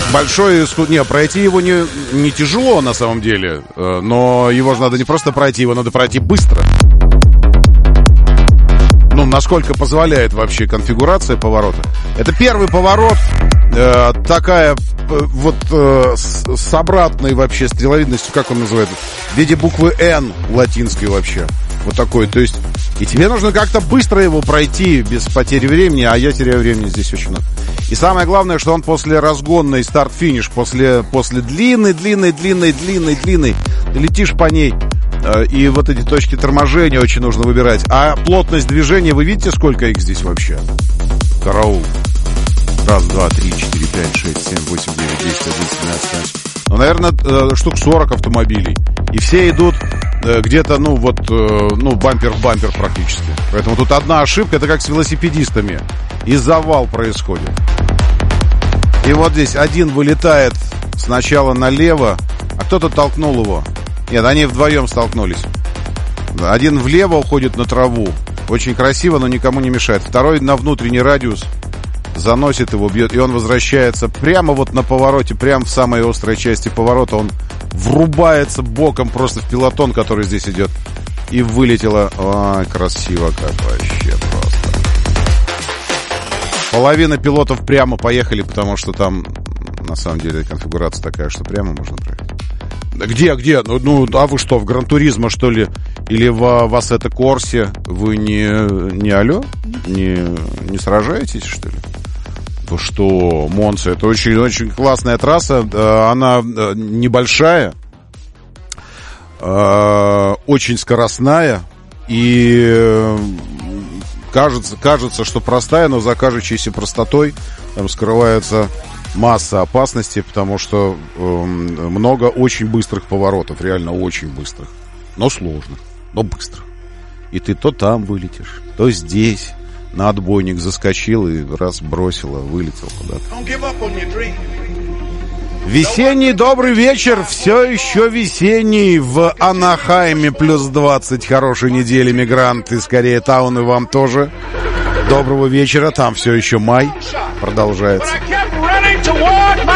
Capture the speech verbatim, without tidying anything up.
большой исход. Не, пройти его не, не тяжело на самом деле. Но его же надо не просто пройти, его надо пройти быстро. Ну, насколько позволяет вообще конфигурация поворота. Это первый поворот. Э, такая э, вот э, с, с обратной вообще стреловидностью, как он называется, в виде буквы Н латинской вообще. Вот такой, то есть, и тебе нужно как-то быстро его пройти без потери времени, а я теряю времени здесь очень много. И самое главное, что он после разгонной старт-финиш, после, после длинной, длинной, длинной, длинной, длинной, ты летишь по ней, э, и вот эти точки торможения очень нужно выбирать. А плотность движения, вы видите, сколько их здесь вообще? Караул. Раз, два, три, четыре, пять, шесть, семь, восемь, девять, десять, одиннадцать, двенадцать, тринадцать. Ну, наверное, штук сорок автомобилей. И все идут где-то, ну, вот, ну, бампер в бампер практически. Поэтому тут одна ошибка, это как с велосипедистами. И завал происходит. И вот здесь один вылетает сначала налево, а кто-то толкнул его. Нет, они вдвоем столкнулись. Один влево уходит на траву. Очень красиво, но никому не мешает. Второй на внутренний радиус заносит его, бьет, и он возвращается прямо вот на повороте, прямо в самой острой части поворота. Он врубается боком просто в пилотон, который здесь идет. И вылетело. Ой, красиво как вообще просто. Половина пилотов прямо поехали, потому что там на самом деле конфигурация такая, что прямо можно проехать. Где, где? Ну, ну, а вы что, в Гран-туризмо, что ли? Или в, в Ассетто Корсе? Вы не, не алло? Не, не сражаетесь, что ли? Ну что, Монца, это очень-очень классная трасса. Она небольшая, очень скоростная. И кажется, кажется, что простая, но за кажущейся простотой там скрывается масса опасностей, потому что э, много очень быстрых поворотов, реально очень быстрых, но сложных, но быстрых. И ты то там вылетишь, то здесь на отбойник заскочил и раз бросило, вылетел куда-то. Весенний добрый вечер, все еще весенний в Анахайме, плюс двадцать, хорошей недели, мигранты, скорее таун, и вам тоже доброго вечера, там все еще май продолжается.